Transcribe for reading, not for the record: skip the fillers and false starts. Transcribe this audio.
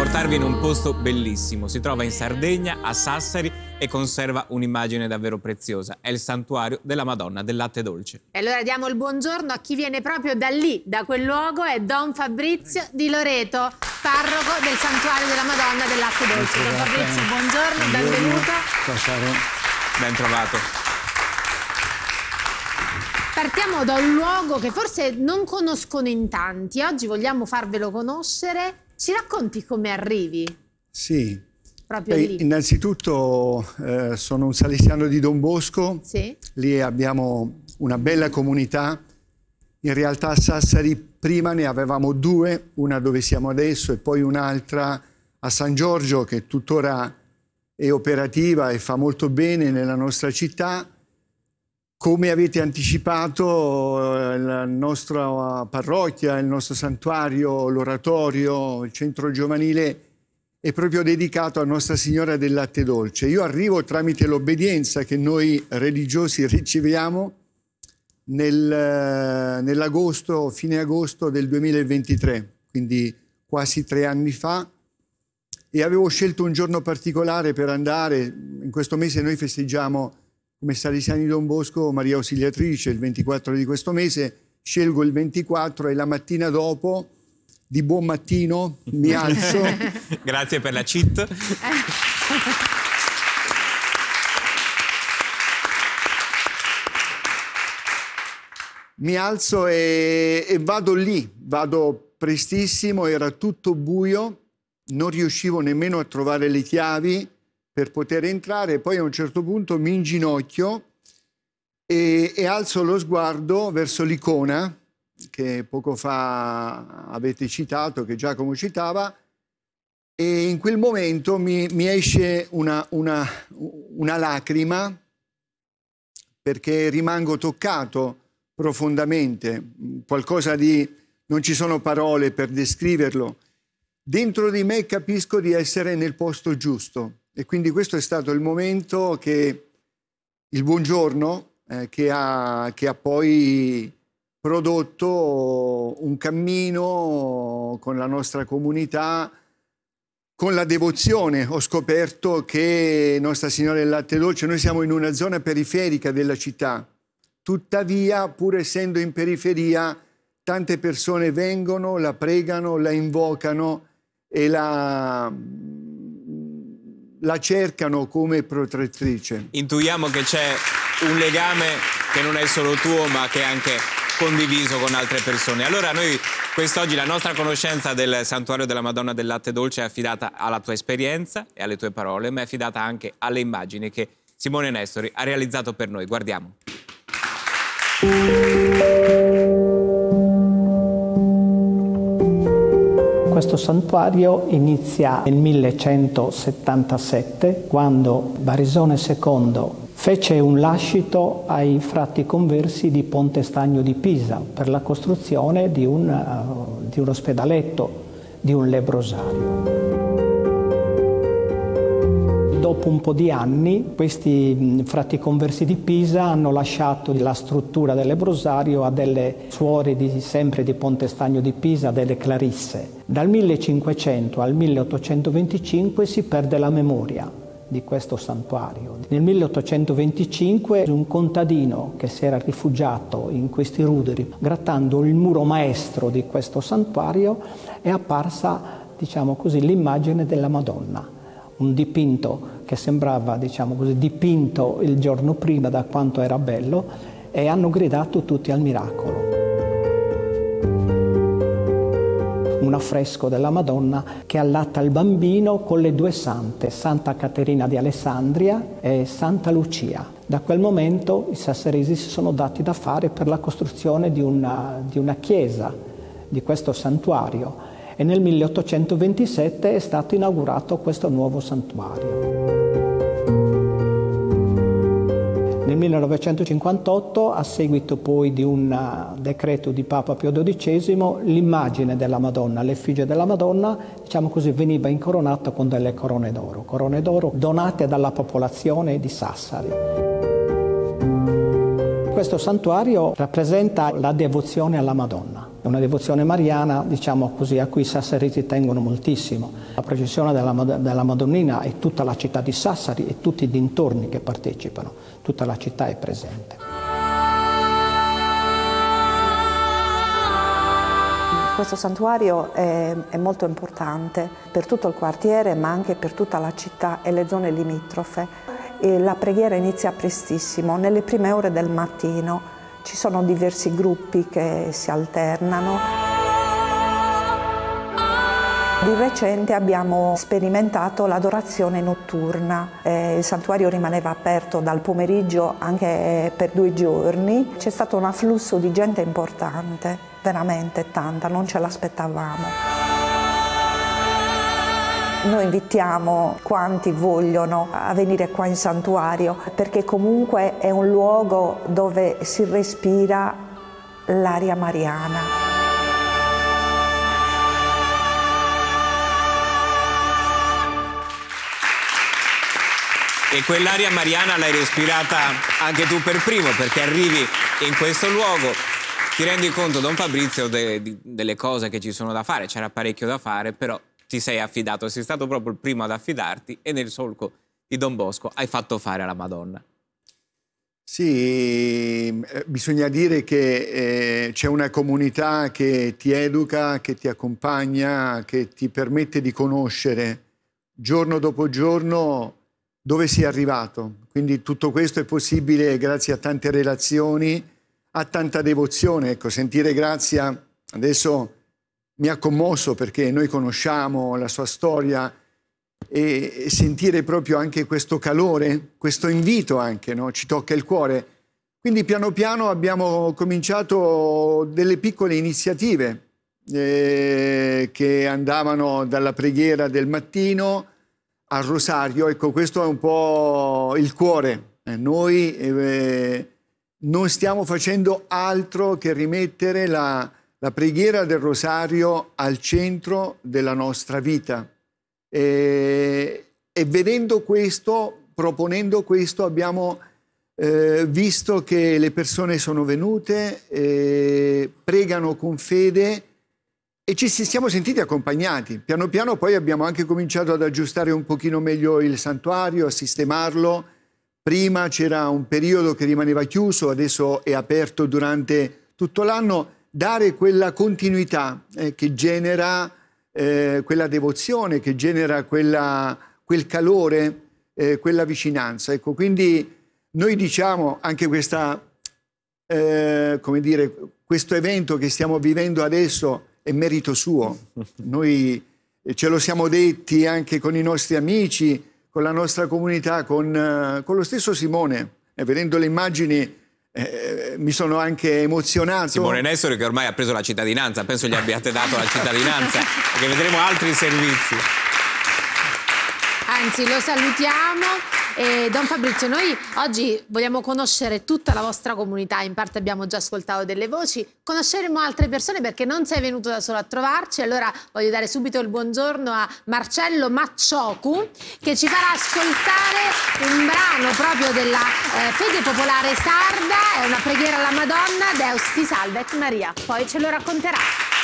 portarvi in un posto bellissimo. Si trova in Sardegna, a Sassari, e conserva un'immagine davvero preziosa. È il santuario della Madonna del Latte Dolce. E allora diamo il buongiorno a chi viene proprio da lì, da quel luogo, è Don Fabrizio di Loreto, parroco del santuario della Madonna del Latte Dolce. Don Fabrizio, buongiorno, benvenuto. Ciao Saro. Ben trovato. Partiamo da un luogo che forse non conoscono in tanti. Oggi vogliamo farvelo conoscere. Ci racconti come arrivi? Sì. Proprio lì. Innanzitutto sono un salesiano di Don Bosco. Sì. Lì abbiamo una bella comunità. In realtà a Sassari prima ne avevamo due, una dove siamo adesso e poi un'altra a San Giorgio, che tuttora è operativa e fa molto bene nella nostra città. Come avete anticipato, la nostra parrocchia, il nostro santuario, l'oratorio, il centro giovanile è proprio dedicato a Nostra Signora del Latte Dolce. Io arrivo tramite l'obbedienza che noi religiosi riceviamo nell'agosto, fine agosto del 2023, quindi quasi 3 anni fa, e avevo scelto un giorno particolare per andare. In questo mese noi festeggiamo come salesiani di Don Bosco Maria Ausiliatrice, il 24 di questo mese. Scelgo il 24 e la mattina dopo, di buon mattino, mi alzo. Grazie per la cheat. Mi alzo e vado lì, vado prestissimo, era tutto buio, non riuscivo nemmeno a trovare le chiavi per poter entrare. Poi a un certo punto mi inginocchio e alzo lo sguardo verso l'icona che poco fa avete citato, che Giacomo citava, e in quel momento mi esce una lacrima, perché rimango toccato profondamente, qualcosa di... non ci sono parole per descriverlo. Dentro di me capisco di essere nel posto giusto, e quindi questo è stato il momento che il buongiorno che ha poi prodotto un cammino con la nostra comunità, con la devozione. Ho scoperto che Nostra Signora del Latte Dolce, noi siamo in una zona periferica della città, tuttavia, pur essendo in periferia, tante persone vengono, la pregano, la invocano e la cercano come protettrice. Intuiamo che c'è un legame che non è solo tuo, ma che è anche condiviso con altre persone. Allora noi quest'oggi la nostra conoscenza del santuario della Madonna del Latte Dolce è affidata alla tua esperienza e alle tue parole, ma è affidata anche alle immagini che Simone Nestori ha realizzato per noi. Guardiamo. Questo santuario inizia nel 1177, quando Barisone II fece un lascito ai frati conversi di Ponte Stagno di Pisa per la costruzione di un ospedaletto, di un lebbrosario. Dopo un po' di anni, questi frati conversi di Pisa hanno lasciato la struttura del lebbrosario a delle suore sempre di Ponte Stagno di Pisa, delle Clarisse. Dal 1500 al 1825 si perde la memoria di questo santuario. Nel 1825 un contadino che si era rifugiato in questi ruderi, grattando il muro maestro di questo santuario, è apparsa, diciamo così, l'immagine della Madonna, un dipinto che sembrava, diciamo così, dipinto il giorno prima da quanto era bello, e hanno gridato tutti al miracolo. Un affresco della Madonna che allatta il bambino con le due sante, Santa Caterina di Alessandria e Santa Lucia. Da quel momento i sassaresi si sono dati da fare per la costruzione di una chiesa, di questo santuario, e nel 1827 è stato inaugurato questo nuovo santuario. Nel 1958, a seguito poi di un decreto di Papa Pio XII, l'immagine della Madonna, l'effigie della Madonna, diciamo così, veniva incoronata con delle corone d'oro donate dalla popolazione di Sassari. Questo santuario rappresenta la devozione alla Madonna. È una devozione mariana, diciamo così, a cui i sassaresi tengono moltissimo. La processione della Madonnina è tutta la città di Sassari e tutti i dintorni che partecipano, tutta la città è presente. Questo santuario è molto importante per tutto il quartiere, ma anche per tutta la città e le zone limitrofe. E la preghiera inizia prestissimo, nelle prime ore del mattino. Ci sono diversi gruppi che si alternano. Di recente abbiamo sperimentato l'adorazione notturna. Il santuario rimaneva aperto dal pomeriggio anche per 2 giorni. C'è stato un afflusso di gente importante, veramente tanta, non ce l'aspettavamo. Noi invitiamo quanti vogliono a venire qua in santuario, perché comunque è un luogo dove si respira l'aria mariana. E quell'aria mariana l'hai respirata anche tu per primo, perché arrivi in questo luogo, ti rendi conto, Don Fabrizio, delle cose che ci sono da fare. C'era parecchio da fare, però ti sei affidato, sei stato proprio il primo ad affidarti e nel solco di Don Bosco hai fatto fare alla Madonna. Sì, bisogna dire che c'è una comunità che ti educa, che ti accompagna, che ti permette di conoscere giorno dopo giorno dove sei arrivato. Quindi tutto questo è possibile grazie a tante relazioni, a tanta devozione. Ecco, sentire Grazia adesso mi ha commosso perché noi conosciamo la sua storia e sentire proprio anche questo calore, questo invito anche, no? Ci tocca il cuore. Quindi piano piano abbiamo cominciato delle piccole iniziative che andavano dalla preghiera del mattino al rosario. Ecco, questo è un po' il cuore. Noi non stiamo facendo altro che rimettere la preghiera del rosario al centro della nostra vita. E vedendo questo, proponendo questo, abbiamo visto che le persone sono venute, pregano con fede e ci siamo sentiti accompagnati. Piano piano poi abbiamo anche cominciato ad aggiustare un pochino meglio il santuario, a sistemarlo. Prima c'era un periodo che rimaneva chiuso, adesso è aperto durante tutto l'anno. Dare quella continuità che genera quella devozione, che genera quel calore, quella vicinanza. Ecco, quindi noi diciamo anche questa, come dire, questo evento che stiamo vivendo adesso è merito suo. Noi ce lo siamo detti anche con i nostri amici, con la nostra comunità, con lo stesso Simone. Vedendo le immagini mi sono anche emozionato. Simone Nessori, che ormai ha preso la cittadinanza, penso gli abbiate dato la cittadinanza, perché vedremo altri servizi. Anzi, lo salutiamo. Don Fabrizio, noi oggi vogliamo conoscere tutta la vostra comunità, in parte abbiamo già ascoltato delle voci, conosceremo altre persone perché non sei venuto da solo a trovarci. Allora voglio dare subito il buongiorno a Marcello Macciocu, che ci farà ascoltare un brano proprio della fede popolare sarda, è una preghiera alla Madonna, Deus ti salve et Maria, poi ce lo racconterà.